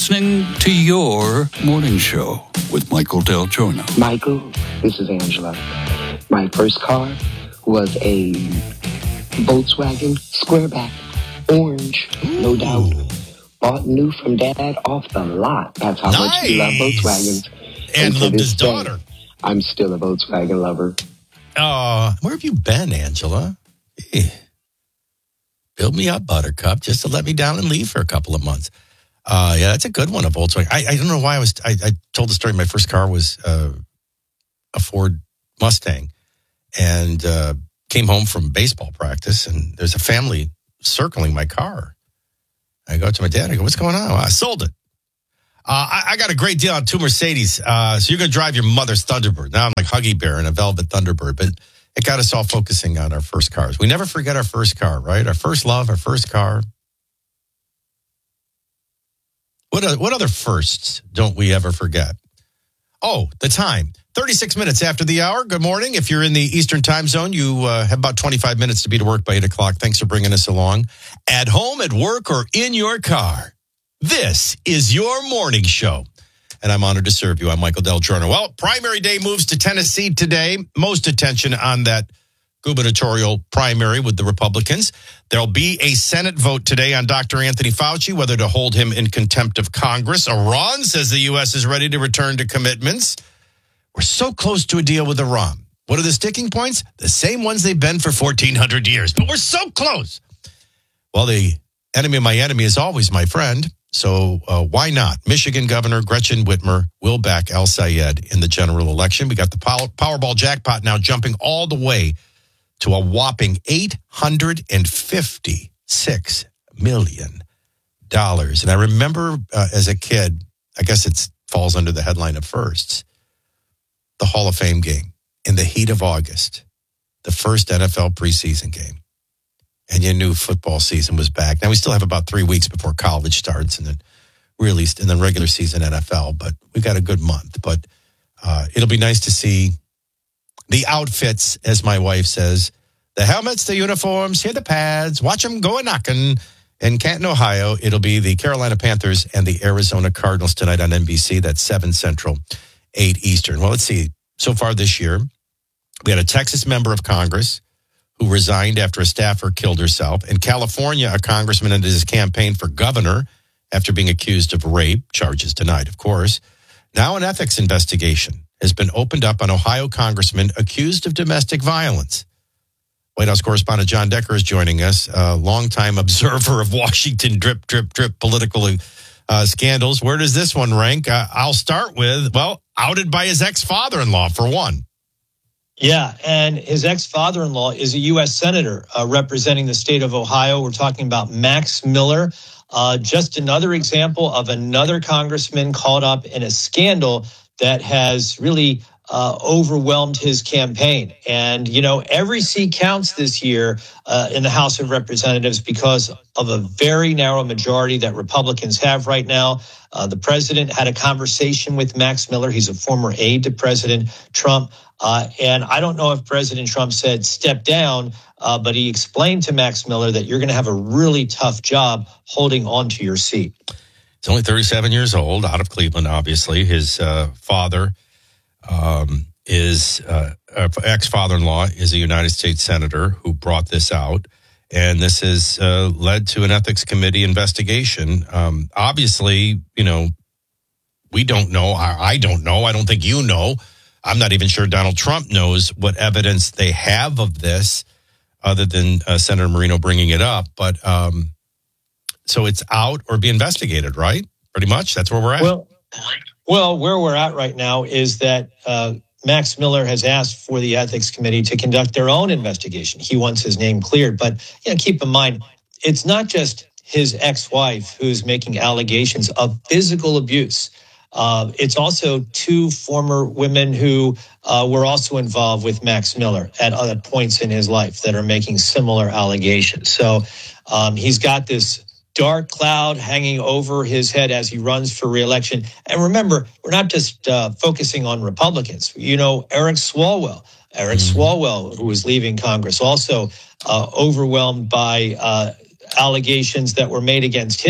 listening to your morning show with Michael Del Giorno. Michael, this is Angela. My first car was a Volkswagen Squareback, orange, no doubt. Bought new from Dad off the lot. That's how much he loved Volkswagens. And to loved this his daughter. day, I'm still a Volkswagen lover. Where have you been, Angela? Build me up, Buttercup, just to let me down and leave for a couple of months. Yeah, that's a good one, a Volkswagen. I don't know why I told the story. My first car was a Ford Mustang, and came home from baseball practice, and there's a family circling my car. I go to my dad. I go, "What's going on?" Well, I sold it. I got a great deal on two Mercedes. So you're going to drive your mother's Thunderbird. Now I'm like Huggy Bear in a velvet Thunderbird, but it got us all focusing on our first cars. We never forget our first car, right? Our first love, our first car. What other firsts don't we ever forget? Oh, the time. 36 minutes after the hour. Good morning. If you're in the Eastern time zone, you have about 25 minutes to be to work by 8 o'clock. Thanks for bringing us along. At home, at work, or in your car. This is your morning show. And I'm honored to serve you. I'm Michael Del Giorno. Well, primary day moves to Tennessee today. Most attention on that gubernatorial primary with the Republicans. There'll be a Senate vote today on Dr. Anthony Fauci, whether to hold him in contempt of Congress. Iran says the U.S. is ready to return to commitments. We're so close to a deal with Iran. What are the sticking points? The same ones they've been for 1,400 years. But we're so close. Well, the enemy of my enemy is always my friend. So why not? Michigan Governor Gretchen Whitmer will back Al Sayed in the general election. We got the Powerball jackpot now jumping all the way to a whopping $856 million. And I remember as a kid, I guess it falls under the headline of firsts, the Hall of Fame game in the heat of August, the first NFL preseason game. And you knew football season was back. Now we still have about 3 weeks before college starts and then released and then regular season NFL, but we've got a good month. But it'll be nice to see the outfits, as my wife says, the helmets, the uniforms, here the pads, watch them go a-knocking. In Canton, Ohio, it'll be the Carolina Panthers and the Arizona Cardinals tonight on NBC. That's 7 Central, 8 Eastern. Well, let's see. So far this year, we had a Texas member of Congress who resigned after a staffer killed herself. In California, a congressman ended his campaign for governor after being accused of rape, charges denied, of course. Now an ethics investigation has been opened up on Ohio congressman accused of domestic violence. White House correspondent John Decker is joining us, a longtime observer of Washington drip political scandals. Where does this one rank? I'll start with, outed by his ex-father-in-law, for one. Yeah, and his ex-father-in-law is a U.S. senator representing the state of Ohio. We're talking about Max Miller. Just another example of another congressman caught up in a scandal that has really overwhelmed his campaign. And, every seat counts this year in the House of Representatives because of a very narrow majority that Republicans have right now. The president had a conversation with Max Miller. He's a former aide to President Trump. And I don't know if President Trump said step down, but he explained to Max Miller that you're going to have a really tough job holding on to your seat. He's only 37 years old, out of Cleveland, obviously. His father ex-father-in-law is a United States senator who brought this out. And this has led to an ethics committee investigation. Obviously, we don't know. I don't know. I don't think you know. I'm not even sure Donald Trump knows what evidence they have of this other than Senator Marino bringing it up. But so it's out or be investigated, right? Pretty much. That's where we're at. Well, where we're at right now is that Max Miller has asked for the ethics committee to conduct their own investigation. He wants his name cleared. But keep in mind, it's not just his ex-wife who's making allegations of physical abuse. It's also two former women who were also involved with Max Miller at other points in his life that are making similar allegations. So he's got this dark cloud hanging over his head as he runs for re-election. And remember, we're not just focusing on Republicans. Eric Swalwell, who is leaving Congress, also overwhelmed by allegations that were made against him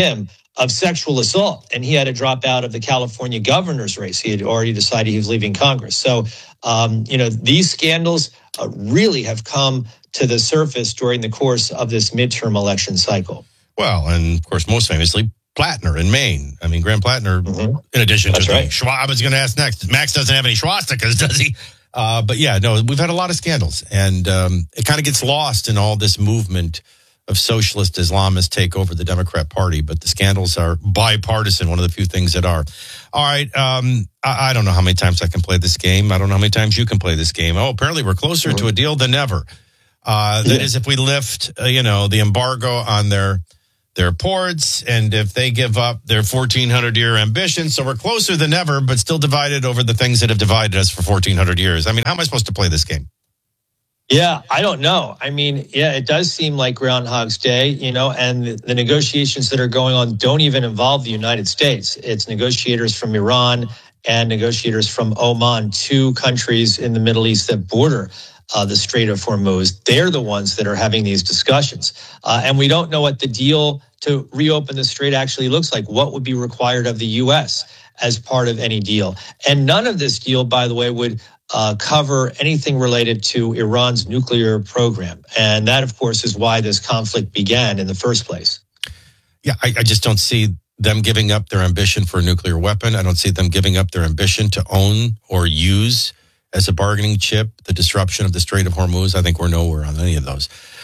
of sexual assault, and he had to drop out of the California governor's race. He had already decided he was leaving Congress. So, these scandals really have come to the surface during the course of this midterm election cycle. Well, and of course, most famously, Plattner in Maine. I mean, Graham Plattner, in addition to right. I was going to ask next. Max doesn't have any swastikas, does he? But yeah, no, we've had a lot of scandals, and it kind of gets lost in all this movement of socialist Islamists take over the Democrat Party. But the scandals are bipartisan, one of the few things that are. All right, I don't know how many times I can play this game. I don't know how many times you can play this game. Oh, apparently we're closer to a deal than ever. That is if we lift, the embargo on their ports, and if they give up their 1,400-year ambition. So we're closer than ever, but still divided over the things that have divided us for 1,400 years. I mean, how am I supposed to play this game? Yeah, I don't know. I mean, it does seem like Groundhog's Day, and the negotiations that are going on don't even involve the United States. It's negotiators from Iran and negotiators from Oman, two countries in the Middle East that border the Strait of Hormuz. They're the ones that are having these discussions. And we don't know what the deal to reopen the strait actually looks like. What would be required of the U.S. as part of any deal? And none of this deal, by the way, would cover anything related to Iran's nuclear program. And that, of course, is why this conflict began in the first place. Yeah, I just don't see them giving up their ambition for a nuclear weapon. I don't see them giving up their ambition to own or use as a bargaining chip the disruption of the Strait of Hormuz. I think we're nowhere on any of those.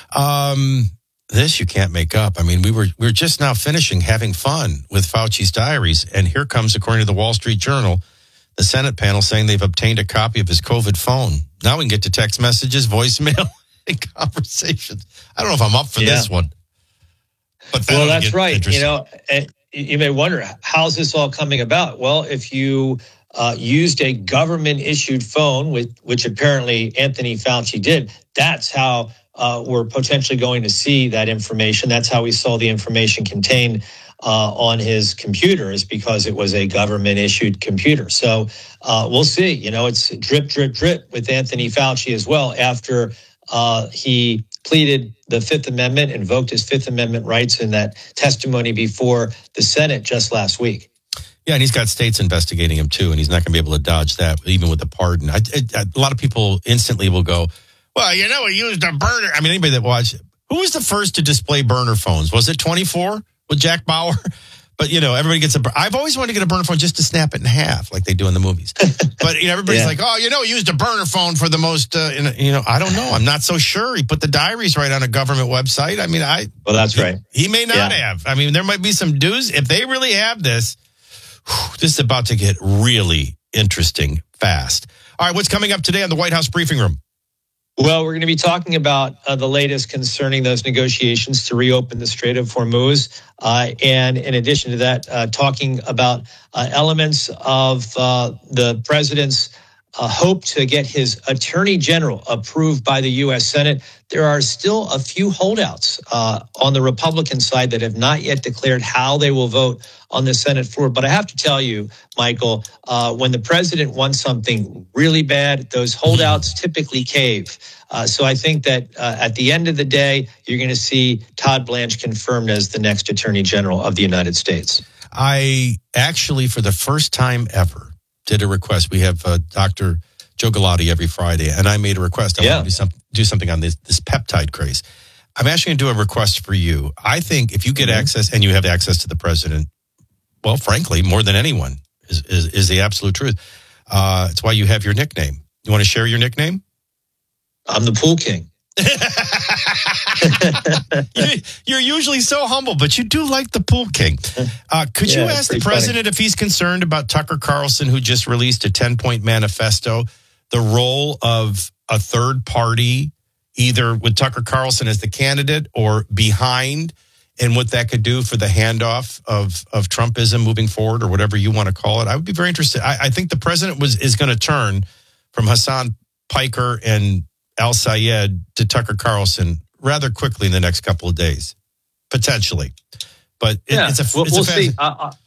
This you can't make up. I mean, we're just now finishing having fun with Fauci's diaries, and here comes, according to the Wall Street Journal, the Senate panel saying they've obtained a copy of his COVID phone. Now we can get to text messages, voicemail, and conversations. I don't know if I'm up for this one. But that's right. You may wonder, how's this all coming about? Well, if you used a government-issued phone, which apparently Anthony Fauci did, that's how we're potentially going to see that information. That's how we saw the information contained on his computer, is because it was a government-issued computer. So we'll see. It's drip, drip, drip with Anthony Fauci as well after he pleaded the Fifth Amendment, invoked his Fifth Amendment rights in that testimony before the Senate just last week. Yeah, and he's got states investigating him too, and he's not going to be able to dodge that, even with the pardon. A lot of people instantly will go, well, he used a burner. I mean, anybody that watched, who was the first to display burner phones? Was it 24 with Jack Bauer? But, everybody gets I've always wanted to get a burner phone just to snap it in half like they do in the movies. But everybody's like, he used a burner phone for the most, I don't know. I'm not so sure. He put the diaries right on a government website. I mean, well, that's right. He may not have. I mean, there might be some dues. If they really have this is about to get really interesting fast. All right, what's coming up today on the White House Briefing Room? Well, we're going to be talking about the latest concerning those negotiations to reopen the Strait of Hormuz. And in addition to that, talking about elements of the president's hope to get his attorney general approved by the U.S. Senate. There are still a few holdouts on the Republican side that have not yet declared how they will vote on the Senate floor. But I have to tell you, Michael, when the president wants something really bad, those holdouts typically cave. So I think that at the end of the day, you're going to see Todd Blanche confirmed as the next attorney general of the United States. I actually, for the first time ever, did a request. We have Dr. Joe Galati every Friday, and I made a request. I want to do something on this peptide craze. I'm actually going to do a request for you. I think if you get access, and you have access to the president, well, frankly, more than anyone, is the absolute truth. It's why you have your nickname. You want to share your nickname? I'm the Pool King. You're usually so humble, but you do like the Pool King. Could you ask the president if he's concerned about Tucker Carlson, who just released a 10-point manifesto, the role of a third party, either with Tucker Carlson as the candidate or behind, and what that could do for the handoff of Trumpism moving forward, or whatever you want to call it? I would be very interested. I think the president is going to turn from Hassan Piker and Al Sayed to Tucker Carlson rather quickly in the next couple of days, potentially. But we'll see.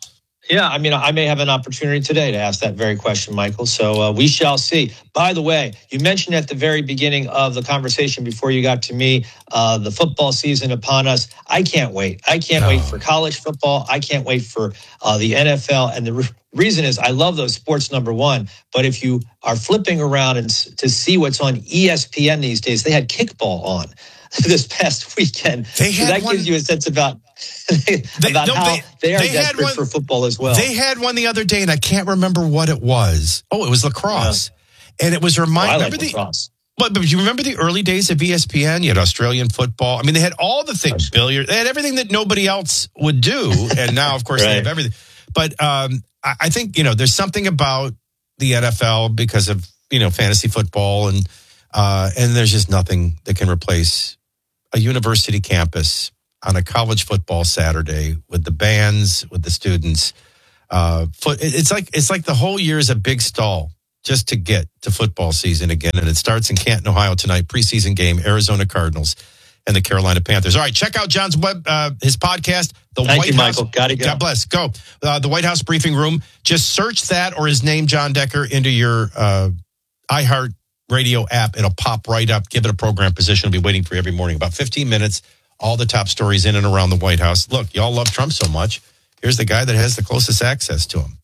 Yeah, I mean, I may have an opportunity today to ask that very question, Michael. So we shall see. By the way, you mentioned at the very beginning of the conversation before you got to me, the football season upon us. I can't wait. I can't wait for college football. I can't wait for the NFL. And the reason is I love those sports, number one. But if you are flipping around and to see what's on ESPN these days, they had kickball on this past weekend. So that gives you a sense about how they are desperate for football as well. They had one the other day, and I can't remember what it was. Oh, it was lacrosse. Yeah. And it was lacrosse. But you remember the early days of ESPN? You had Australian football. I mean, they had all the things, billiards. They had everything that nobody else would do. And now, of course, they have everything. But I think, there's something about the NFL because of, fantasy football. And there's just nothing that can replace a university campus on a college football Saturday with the bands, with the students. It's like the whole year is a big stall just to get to football season again. And it starts in Canton, Ohio tonight, preseason game, Arizona Cardinals and the Carolina Panthers. All right, check out John's his podcast, Thank you, Michael. Got to go. God bless. Go. The White House Briefing Room. Just search that or his name, John Decker, into your iHeart Radio app. It'll pop right up. Give it a program position. It'll be waiting for you every morning. About 15 minutes. All the top stories in and around the White House. Look, y'all love Trump so much. Here's the guy that has the closest access to him.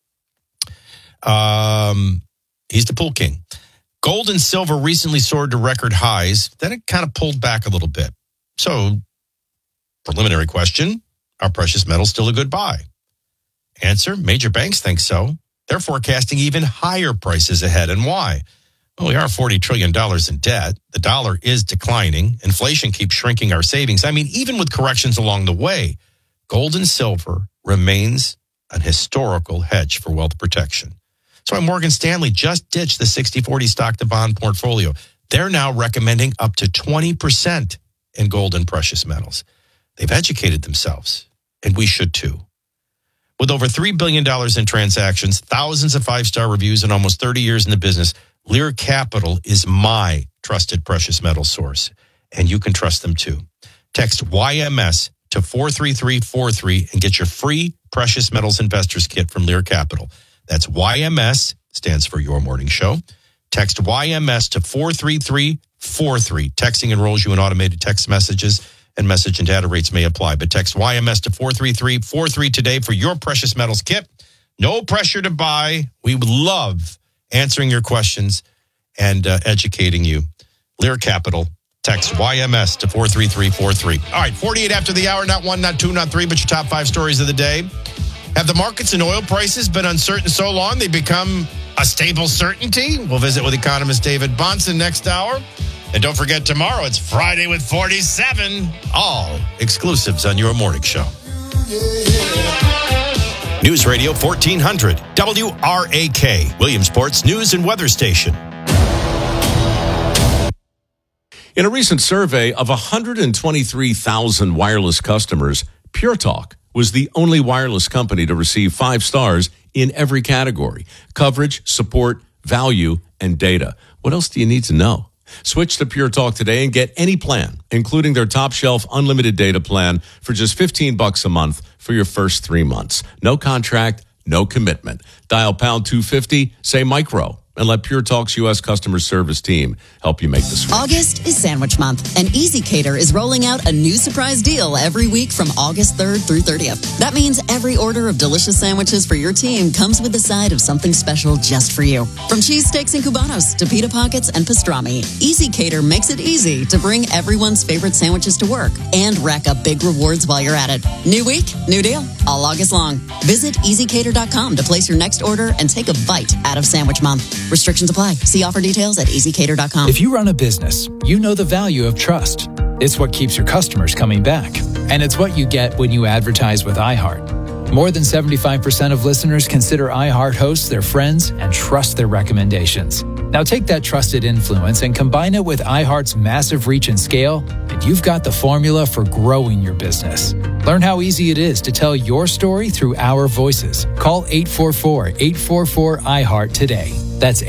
He's the pool king. Gold and silver recently soared to record highs. Then it kind of pulled back a little bit. So, preliminary question, are precious metals still a good buy? Answer, major banks think so. They're forecasting even higher prices ahead. And why? Well, we are $40 trillion in debt. The dollar is declining. Inflation keeps shrinking our savings. I mean, even with corrections along the way, gold and silver remains an historical hedge for wealth protection. That's why Morgan Stanley just ditched the 60-40 stock to bond portfolio. They're now recommending up to 20% in gold and precious metals. They've educated themselves, and we should too. With over $3 billion in transactions, thousands of five-star reviews, and almost 30 years in the business, Lear Capital is my trusted precious metal source, and you can trust them too. Text YMS to 43343 and get your free precious metals investors kit from Lear Capital. That's YMS, stands for Your Morning Show. Text YMS to 43343. Texting enrolls you in automated text messages, and message and data rates may apply. But text YMS to 43343 today for your precious metals kit. No pressure to buy. We would love answering your questions and educating you. Lear Capital. Text YMS to 43343. All right, 48 after the hour. Not one, not two, not three, but your top five stories of the day. Have the markets and oil prices been uncertain so long they become a stable certainty? We'll visit with economist David Bahnsen next hour. And don't forget, tomorrow it's Friday with 47. All exclusives on Your Morning Show. News Radio 1400, WRAK, Williamsport's news and weather station. In a recent survey of 123,000 wireless customers, Pure Talk was the only wireless company to receive 5 stars in every category: coverage, support, value, and data. What else do you need to know? Switch to Pure Talk today and get any plan, including their top shelf unlimited data plan for just $15 a month for your first 3 months. No contract, no commitment. Dial pound 250, say micro, and let Pure Talk's U.S. customer service team help you make the switch. August is Sandwich Month, and Easy Cater is rolling out a new surprise deal every week from August 3rd through 30th. That means every order of delicious sandwiches for your team comes with a side of something special just for you. From cheesesteaks and cubanos to pita pockets and pastrami, Easy Cater makes it easy to bring everyone's favorite sandwiches to work and rack up big rewards while you're at it. New week, new deal, all August long. Visit easycater.com to place your next order and take a bite out of Sandwich Month. Restrictions apply. See offer details at easycater.com. If you run a business, you know the value of trust. It's what keeps your customers coming back. And it's what you get when you advertise with iHeart. More than 75% of listeners consider iHeart hosts their friends and trust their recommendations. Now take that trusted influence and combine it with iHeart's massive reach and scale, and you've got the formula for growing your business. Learn how easy it is to tell your story through our voices. Call 844-844-iHeart today. That's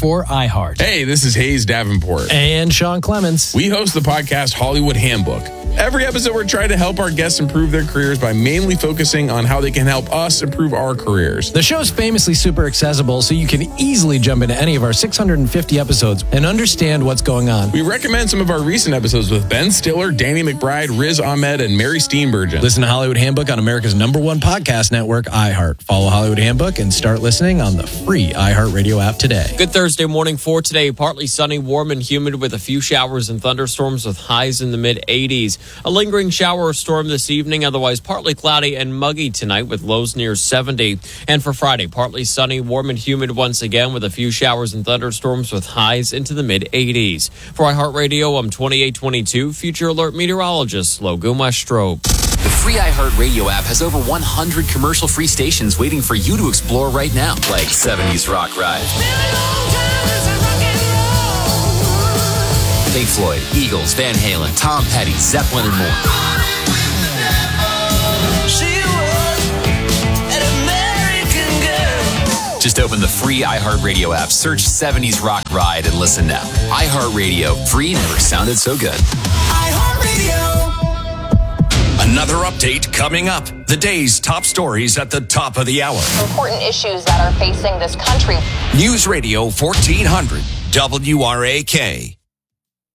844-844-iHeart. Hey, this is Hayes Davenport. And Sean Clements. We host the podcast Hollywood Handbook, Every episode, we're trying to help our guests improve their careers by mainly focusing on how they can help us improve our careers. The show's famously super accessible, so you can easily jump into any of our 650 episodes and understand what's going on. We recommend some of our recent episodes with Ben Stiller, Danny McBride, Riz Ahmed, and Mary Steenburgen. Listen to Hollywood Handbook on America's #1 podcast network, iHeart. Follow Hollywood Handbook and start listening on the free iHeartRadio app today. Good Thursday morning for today. Partly sunny, warm and humid with a few showers and thunderstorms with highs in the mid-80s. A lingering shower or storm this evening, otherwise partly cloudy and muggy tonight with lows near 70. And for Friday, partly sunny, warm and humid once again with a few showers and thunderstorms with highs into the mid-80s. For iHeartRadio, I'm 2822 Future Alert meteorologist Logan Westrope. The free iHeartRadio app has over 100 commercial-free stations waiting for you to explore right now, like 70s Rock Ride, Pink Floyd, Eagles, Van Halen, Tom Petty, Zeppelin, and more. Just open the free iHeartRadio app, search 70s Rock Ride, and listen now. iHeartRadio, free never sounded so good. Another update coming up. The day's top stories at the top of the hour. Important issues that are facing this country. News Radio 1400, WRAK.